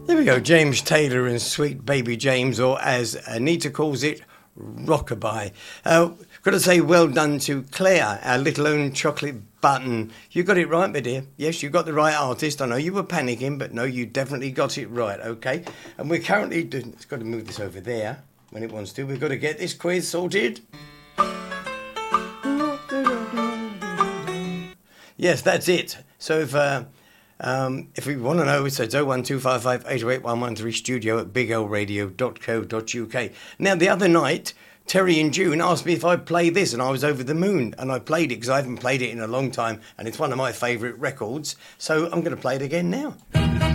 There we go, James Taylor and Sweet Baby James, or as Anita calls it, Rockabye. Got to say well done to Claire, our little own chocolate button. You got it right, my dear. Yes, you got the right artist. I know you were panicking, but no, you definitely got it right, okay? And we're currently doing... It's got to move this over there when it wants to. We've got to get this quiz sorted. Yes, that's it. So if we want to know, it's 01255 808 113 studio at biglradio.co.uk. Now, the other night, Terry and June asked me if I'd play this, and I was over the moon, and I played it because I haven't played it in a long time, and it's one of my favourite records, so I'm going to play it again now.